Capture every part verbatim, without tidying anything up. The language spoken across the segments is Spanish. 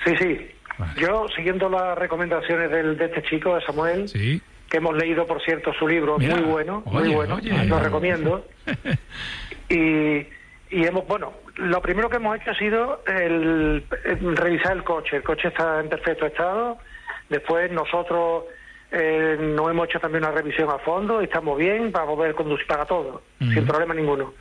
Sí, sí. Vale. Yo, siguiendo las recomendaciones del, de este chico, de Samuel, sí. que hemos leído, por cierto, su libro, Mira, muy bueno, oye, muy bueno, oye, lo oye. recomiendo. y, y hemos, bueno, lo primero que hemos hecho ha sido el, el revisar el coche. El coche está en perfecto estado. Después nosotros eh, nos hemos hecho también una revisión a fondo y estamos bien para poder conducir para todo, uh-huh. sin problema ninguno.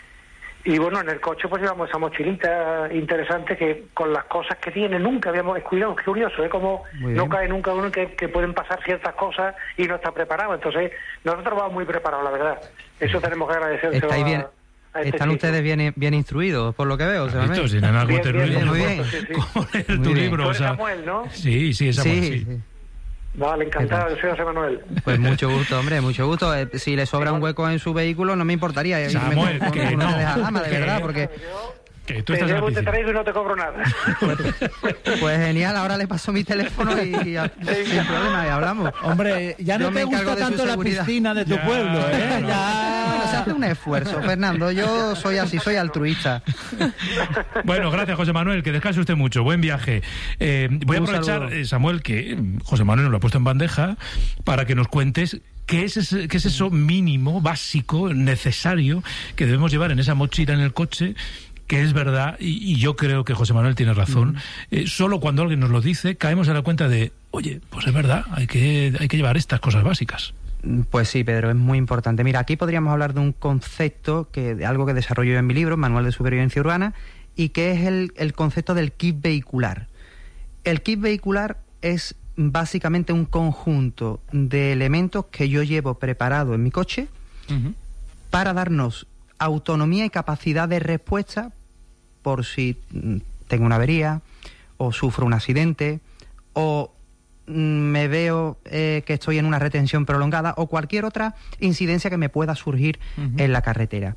Y bueno, en el coche pues llevamos esa mochilita interesante que con las cosas que tiene nunca habíamos cuidado. Es curioso, ¿eh? Como no cae nunca uno que, que pueden pasar ciertas cosas y no está preparado. Entonces, nosotros vamos muy preparados, la verdad. Eso tenemos que agradecer. ¿Estáis bien? Este Están chico. ustedes bien, bien instruidos, por lo que veo. Esto, si bien, bien, bien, muy bien. Sí, sí. ¿Cómo leer tu muy libro? Bien. O sea, Samuel, ¿no? Sí, sí, es Samuel, sí. sí. sí. Vale, encantado, yo soy José Manuel. Pues mucho gusto, hombre, mucho gusto. Eh, si le sobra un hueco en su vehículo, no me importaría. Samuel, me, que no. no. De ama, de verdad, porque... Que tú te estás llevo en y te traigo y no te cobro nada. Pues, pues genial, ahora le paso mi teléfono y, y a, sin problema, y hablamos. Hombre, ya no yo te gusta tanto la piscina de tu ya, pueblo, ¿eh? No. Ya. Bueno, se hace un esfuerzo, Fernando. Yo soy así, soy altruista. Bueno, gracias, José Manuel, que descanse usted mucho. Buen viaje. Eh, voy un a aprovechar, saludo. eh, Samuel, que José Manuel nos lo ha puesto en bandeja para que nos cuentes ¿Qué es, ese, ¿Qué es eso mínimo, básico, necesario que debemos llevar en esa mochila en el coche? Que es verdad, y, y yo creo que José Manuel tiene razón, mm. eh, solo cuando alguien nos lo dice caemos a la cuenta de, oye, pues es verdad, hay que, hay que llevar estas cosas básicas. Pues sí, Pedro, es muy importante. Mira, aquí podríamos hablar de un concepto, que de algo que desarrollo yo en mi libro, Manual de Supervivencia Urbana, y que es el, el concepto del kit vehicular. El kit vehicular es básicamente un conjunto de elementos que yo llevo preparado en mi coche uh-huh. para darnos autonomía y capacidad de respuesta por si tengo una avería o sufro un accidente o me veo eh, que estoy en una retención prolongada o cualquier otra incidencia que me pueda surgir uh-huh. en la carretera.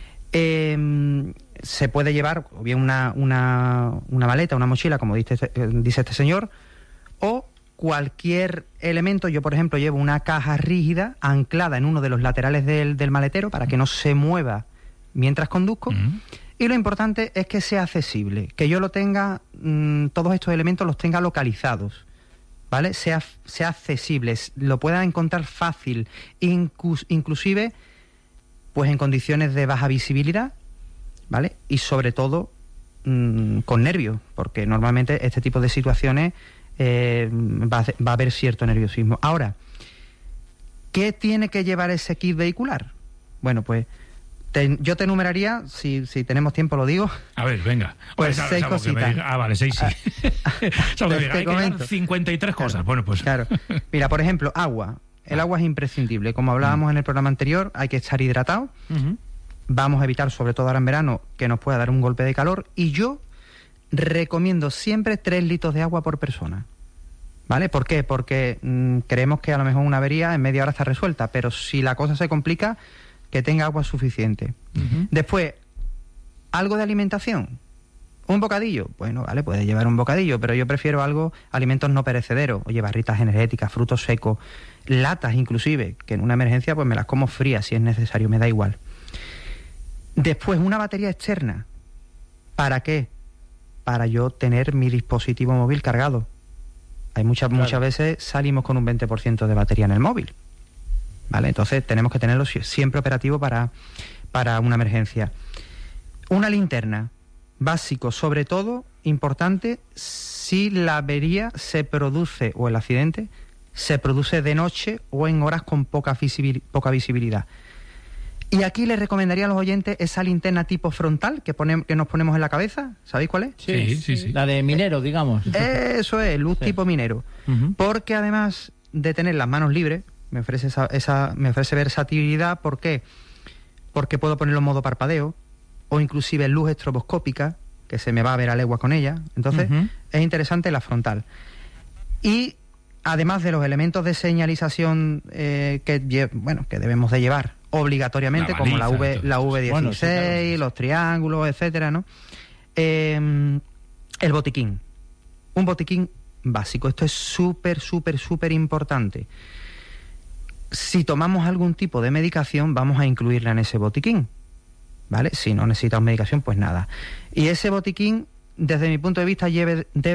Eh, se puede llevar o bien una, una, una maleta, una mochila, como dice, dice este señor, o cualquier elemento. Yo, por ejemplo, llevo una caja rígida anclada en uno de los laterales del, del maletero para que no se mueva mientras conduzco. Uh-huh. Y lo importante es que sea accesible, que yo lo tenga, mmm, todos estos elementos los tenga localizados, ¿vale? Sea, sea accesible, lo pueda encontrar fácil, inclus, inclusive pues en condiciones de baja visibilidad, ¿vale? Y sobre todo mmm, con nervios, porque normalmente este tipo de situaciones eh, va, a, va a haber cierto nerviosismo. Ahora, ¿qué tiene que llevar ese kit vehicular? Bueno, pues Te, yo te enumeraría, si, si tenemos tiempo lo digo. A ver, venga. Pues Oye, seis salvo cositas. Diga, ah, vale, seis sí. Salvo que diga, hay que llevar cincuenta y tres cosas. Claro, bueno, pues. Claro. Mira, por ejemplo, agua. El agua es imprescindible. Como hablábamos uh-huh. en el programa anterior, hay que estar hidratado. Uh-huh. Vamos a evitar, sobre todo ahora en verano, que nos pueda dar un golpe de calor. Y yo recomiendo siempre tres litros de agua por persona. ¿Vale? ¿Por qué? Porque mmm, creemos que a lo mejor una avería en media hora está resuelta, pero si la cosa se complica, que tenga agua suficiente. Uh-huh. Después, algo de alimentación. ¿Un bocadillo? Bueno, vale, puedes llevar un bocadillo, pero yo prefiero algo, alimentos no perecederos. Oye, barritas energéticas, frutos secos, latas inclusive, que en una emergencia pues me las como frías si es necesario, me da igual. Después, una batería externa. ¿Para qué? Para yo tener mi dispositivo móvil cargado. Hay muchas, claro. muchas veces salimos con un veinte por ciento de batería en el móvil. ¿Vale? Entonces tenemos que tenerlo siempre operativo para, para una emergencia. Una linterna, básico, sobre todo, importante, si la avería se produce, o el accidente, se produce de noche o en horas con poca, visibil- poca visibilidad. Y aquí les recomendaría a los oyentes esa linterna tipo frontal que, pone, que nos ponemos en la cabeza. ¿Sabéis cuál es? Sí, sí, sí. La de minero, digamos. Eso es, luz sí. tipo minero. Uh-huh. Porque además de tener las manos libres, me ofrece esa, esa me ofrece versatilidad. ¿Por qué? Porque puedo ponerlo en modo parpadeo o inclusive luz estroboscópica, que se me va a ver a leguas con ella. Entonces, uh-huh. es interesante la frontal. Y además de los elementos de señalización eh, que, bueno, que debemos de llevar obligatoriamente, la baliza, como la V, la V dieciséis, bueno, sí, claro. los triángulos, etcétera, ¿no? Eh, el botiquín. Un botiquín básico. Esto es súper, súper, súper importante. Si tomamos algún tipo de medicación, vamos a incluirla en ese botiquín, ¿vale? Si no necesitamos medicación, pues nada. Y ese botiquín, desde mi punto de vista, lleve, debe